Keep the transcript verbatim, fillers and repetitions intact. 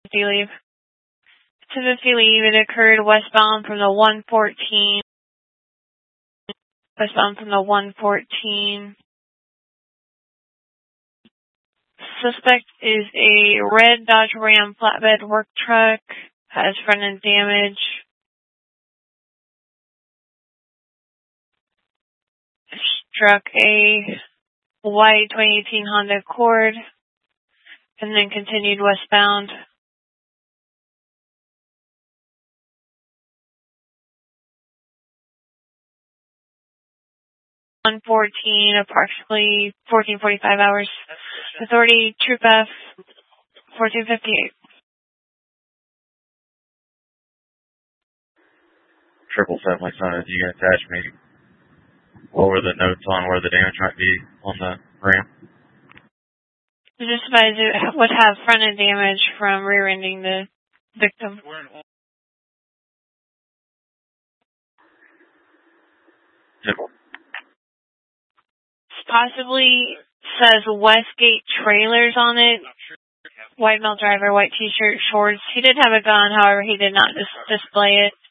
leave. two fifty leave, it occurred westbound from the one fourteen. Westbound from the one fourteen. Suspect is a red Dodge Ram flatbed work truck. Has front end damage. Struck a white twenty eighteen Honda Accord and then continued westbound. one fourteen, approximately fourteen forty-five hours. Authority, Troop F, fourteen fifty-eight. Triple seven, my son, if you can attach me, what were the notes on where the damage might be on the Ram? Just advise it would have front end damage from rear-ending the victim. Simple. Possibly says Westgate Trailers on it. White male driver, white t-shirt, shorts. He did have a gun, however, he did not dis- display it.